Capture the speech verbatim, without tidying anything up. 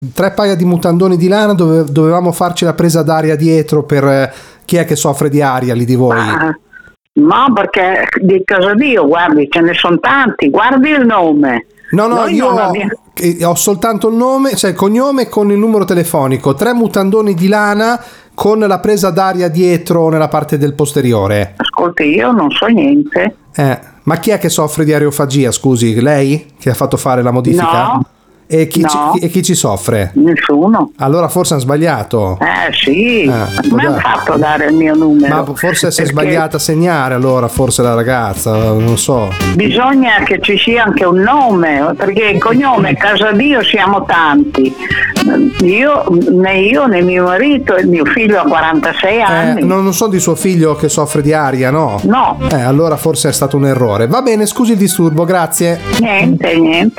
tre paia di mutandoni di lana, dove dovevamo farci la presa d'aria dietro per eh, chi è che soffre di aria lì di voi? Ma, no, perché di casa Dio, guardi, ce ne sono tanti, guardi il nome. No, no, Noi io non ho, abbiamo- ho soltanto il nome, cioè il cognome con il numero telefonico, tre mutandoni di lana con la presa d'aria dietro nella parte del posteriore. Ascolti, io non so niente. Eh, ma chi è che soffre di aerofagia, scusi? Lei che ha fatto fare la modifica? No. E chi, No. ci, e chi ci soffre? Nessuno. Allora forse hanno sbagliato. Eh sì, Eh, mi hanno vabbè. fatto dare il mio numero. Ma forse si è perché sbagliata a segnare, allora forse la ragazza, non so. Bisogna che ci sia anche un nome, perché il cognome Casadio siamo tanti. Io, né io né mio marito, e mio figlio ha quarantasei Eh, anni. non, non so di suo figlio che soffre di aria, no? No, Eh, allora forse è stato un errore. Va bene, scusi il disturbo, grazie. niente, niente.